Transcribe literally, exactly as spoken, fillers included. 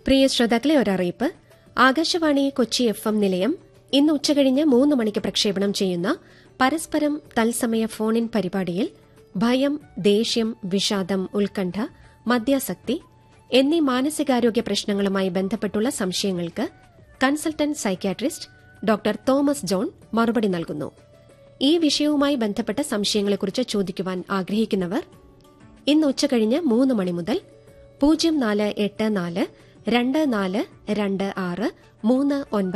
പ്രിയ ശ്രോതാക്കളെ, ഒരറിയിപ്പ്. Akashvani Kochi F M നിലയം ഇന്ന് ഉച്ചകഴിഞ്ഞ് മൂന്ന് മണിക്ക് പ്രക്ഷേപണം ചെയ്യുന്ന പരസ്പരം തത്സമയ ഫോൺ-ഇൻ പരിപാടിയിൽ ഭയം, ദേഷ്യം, വിഷാദം, ഉത്കണ്ഠ, മദ്യാസക്തി എന്നീ മാനസികാരോഗ്യ പ്രശ്നങ്ങളുമായി ബന്ധപ്പെട്ടുള്ള സംശയങ്ങൾക്ക് consultant psychiatrist doctor Thomas John മറുപടി നൽകുന്നു. ഈ വിഷയവുമായി ബന്ധപ്പെട്ട സംശയങ്ങളെക്കുറിച്ച് ചോദിക്കുവാൻ ആഗ്രഹിക്കുന്നവർ ഇന്ന് ഉച്ചകഴിഞ്ഞ് മൂന്ന് മണി മുതൽ പൂജ്യം നാല് എട്ട് നാല് രണ്ട് നാല് രണ്ട് ആറ് മൂന്ന് ഒൻപത്